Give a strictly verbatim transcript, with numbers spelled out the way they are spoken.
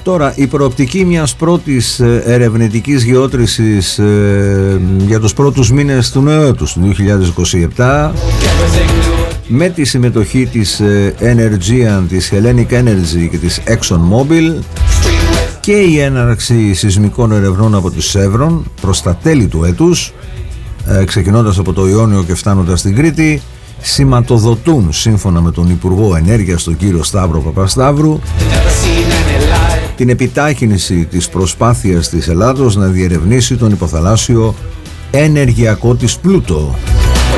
Τώρα, η προοπτική μιας πρώτης ερευνητικής γεώτρησης ε, για τους πρώτους μήνες του νέου έτους, του δύο χιλιάδες είκοσι επτά, με τη συμμετοχή της Energean, της Hellenic Energy και της ExxonMobil, και η έναρξη σεισμικών ερευνών από τη Chevron προς τα τέλη του έτους, ε, ξεκινώντας από το Ιόνιο και φτάνοντας στην Κρήτη, σηματοδοτούν, σύμφωνα με τον Υπουργό Ενέργειας, τον κύριο Σταύρο Παπασταύρου, την επιτάχυνση της προσπάθειας της Ελλάδος να διερευνήσει τον υποθαλάσσιο ενεργειακό της πλούτο.